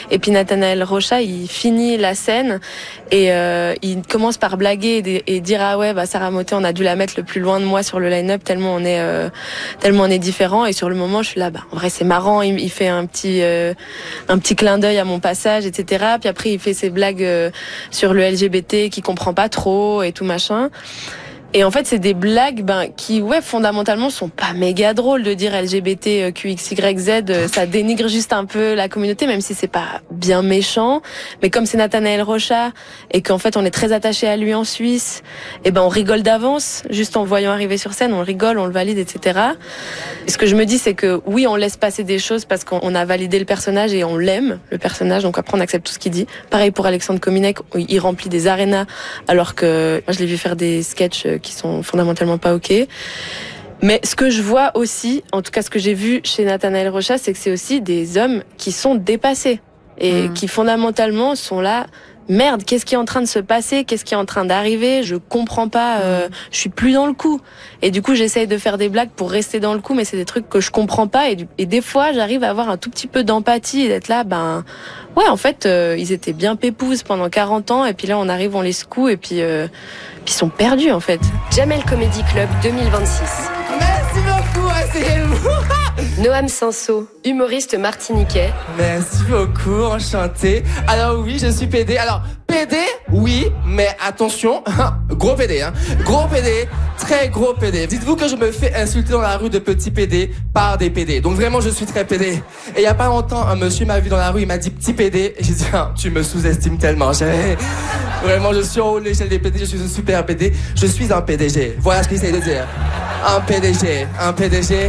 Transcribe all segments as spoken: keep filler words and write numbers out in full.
Et puis Nathanaël Rocha, il finit la scène et euh, il commence par blaguer et, et dire ah ouais, bah Sarah Motet, on a dû la mettre le plus loin de moi sur le line-up tellement on est euh, tellement on est différents. Et sur le moment, je suis là, bah en vrai c'est marrant. Il, il fait un petit euh, un petit clin d'œil à mon passage, et cetera. Puis après, il fait ses blagues euh, sur le L G B T qui comprend pas trop et tout machin. Et en fait, c'est des blagues ben, qui, ouais, fondamentalement, sont pas méga drôles de dire L G B T Q X Y Z. Ça dénigre juste un peu la communauté, même si c'est pas bien méchant. Mais comme c'est Nathanaël Rocha et qu'en fait, on est très attaché à lui en Suisse, et ben on rigole d'avance, juste en le voyant arriver sur scène, on rigole, on le valide, et cetera. Et ce que je me dis, c'est que oui, on laisse passer des choses parce qu'on a validé le personnage et on l'aime, le personnage. Donc après, on accepte tout ce qu'il dit. Pareil pour Alexandre Kominek, il remplit des arénas, alors que moi, je l'ai vu faire des sketchs qui sont fondamentalement pas ok. Mais ce que je vois aussi, en tout cas ce que j'ai vu chez Nathanaël Rocha, c'est que c'est aussi des hommes qui sont dépassés et mmh. qui fondamentalement sont là. Merde, qu'est-ce qui est en train de se passer? Qu'est-ce qui est en train d'arriver? Je comprends pas, euh, je suis plus dans le coup. Et du coup, j'essaye de faire des blagues pour rester dans le coup, mais c'est des trucs que je comprends pas. Et, du, et des fois, j'arrive à avoir un tout petit peu d'empathie et d'être là, ben, ouais, en fait, euh, ils étaient bien pépouses pendant quarante ans, et puis là, on arrive, on les secoue, et puis, euh, puis ils sont perdus, en fait. Jamel Comedy Club deux mille vingt-six. Merci beaucoup, asseyez-vous. Noam Sanso, humoriste martiniquais. Merci beaucoup, enchanté. Alors oui, je suis P D. Alors, P D, oui, mais attention, gros P D, hein. Gros P D, très gros P D. Dites-vous que je me fais insulter dans la rue de petit P D par des P D. Donc vraiment, je suis très P D. Et il y a pas longtemps, un monsieur m'a vu dans la rue, il m'a dit petit P D. Et j'ai dit, ah, tu me sous-estimes tellement. J'ai... Vraiment, je suis en haut de l'échelle des P D, je suis un super P D. Je suis un P D G. Voilà ce qu'il essaie de dire. Un P D G, un P D G.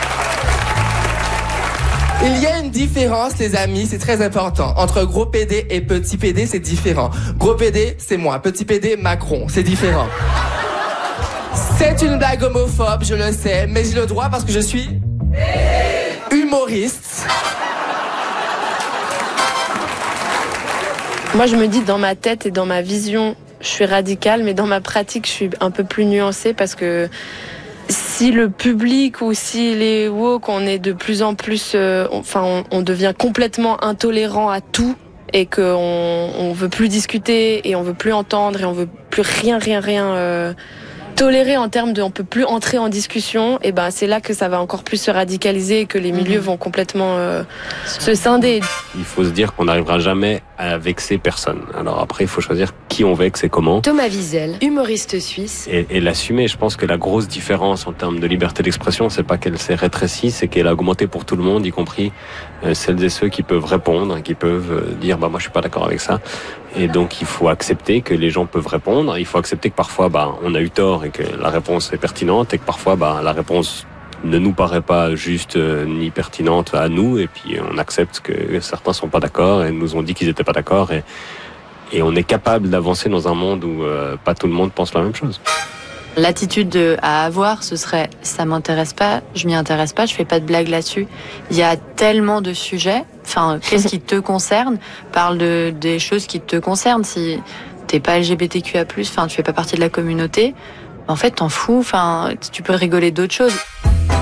Il y a une différence, les amis, c'est très important. Entre gros P D et petit P D, c'est différent. Gros P D, c'est moi. Petit P D, Macron. C'est différent. C'est une blague homophobe, je le sais, mais j'ai le droit parce que je suis humoriste. Moi, je me dis, dans ma tête et dans ma vision, je suis radicale, mais dans ma pratique, je suis un peu plus nuancée parce que si le public ou si les woke, on est de plus en plus, euh, enfin, on, on devient complètement intolérant à tout et qu'on on veut plus discuter et on veut plus entendre et on veut plus rien, rien, rien euh, tolérer en termes de, on peut plus entrer en discussion. Et ben, c'est là que ça va encore plus se radicaliser et que les milieux vont complètement euh, se scinder. Il faut se dire qu'on n'arrivera jamais à vexer personne. Alors après, il faut choisir qui on vexe et comment. Thomas Wiesel, humoriste suisse. Et, et l'assumer. Je pense que la grosse différence en termes de liberté d'expression, c'est pas qu'elle s'est rétrécie, c'est qu'elle a augmenté pour tout le monde, y compris euh, celles et ceux qui peuvent répondre, qui peuvent euh, dire bah moi je suis pas d'accord avec ça. Et donc il faut accepter que les gens peuvent répondre. Il faut accepter que parfois bah on a eu tort et que la réponse est pertinente et que parfois bah la réponse ne nous paraît pas juste euh, ni pertinente à nous, et puis on accepte que certains sont pas d'accord et nous ont dit qu'ils étaient pas d'accord, et, et on est capable d'avancer dans un monde où euh, pas tout le monde pense la même chose. L'attitude à avoir, ce serait ça m'intéresse pas, je m'y intéresse pas, je fais pas de blague là-dessus. Il y a tellement de sujets, enfin qu'est-ce qui te concerne? Parle de des choses qui te concernent. Si t'es pas L G B T Q A plus, enfin tu fais pas partie de la communauté, en fait t'en fous, enfin tu peux rigoler d'autres choses.